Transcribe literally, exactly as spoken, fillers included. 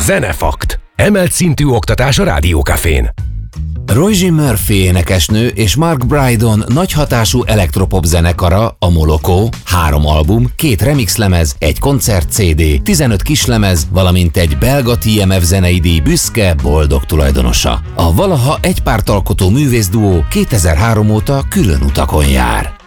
Zenefakt. Emelt szintű oktatás a Rádiókafén. Roisin Murphy énekesnő és Mark Brydon nagy hatású elektropop zenekara, a Moloko, három album, két remixlemez, egy koncert cé dé, tizenöt kislemez, valamint egy belga té em ef zenei díj büszke, boldog tulajdonosa. A valaha egy párt alkotó művészduó kétezer-három óta külön utakon jár.